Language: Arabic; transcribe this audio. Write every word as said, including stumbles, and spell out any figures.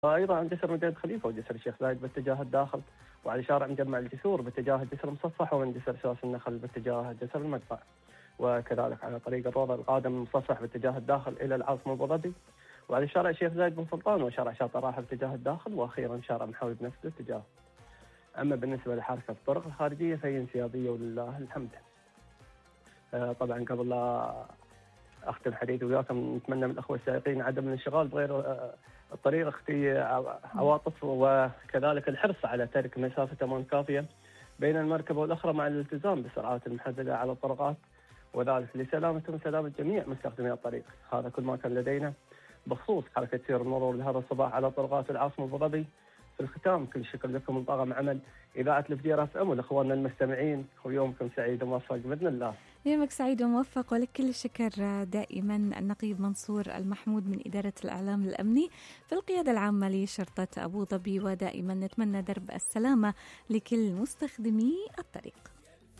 وأيضا عن جسر مدينة خليفة وجسر الشيخ زايد باتجاه الداخل، وعلى شارع مجمع الجسور باتجاه جسر المصفح، ومن جسر ساس النخل باتجاه جسر المدفع، وكذلك على طريق الروضة القادم من المصفح باتجاه الداخل إلى العاصمة أبو ظبي، وعلى شارع الشيخ زايد بن سلطان وشارع شاطئ راحة باتجاه الداخل، وأخيرا شارع محاوي بنفس الاتجاه. أما بالنسبة لحركة الطرق الخارجية فهي انسيابية ولله الحمد. آه طبعا قبل لا أختم حديثي وياكم نتمنى من الأخوة السائقين عدم الانشغال بغير آه الطريق، اختي عواطف، وكذلك الحرص على ترك مسافة أمان كافية بين المركبة والأخرى مع الالتزام بالسرعات المحددة على الطرقات، وذلك لسلامة وسلامة جميع مستخدمي الطريق. هذا كل ما كان لدينا بخصوص حركة سير المرور لهذا الصباح على طرقات العاصمة أبو ظبي. في الختام كل شكر لكم من طاقم عمل إذاعة الفجيرة اف ام ولإخواننا المستمعين، ويومكم سعيد وموفق بإذن الله. يومك سعيد وموفق، ولك كل الشكر دائما النقيب منصور المحمود من إدارة الإعلام الأمني في القيادة العامة لشرطة أبو ظبي، ودائما نتمنى درب السلامة لكل مستخدمي الطريق.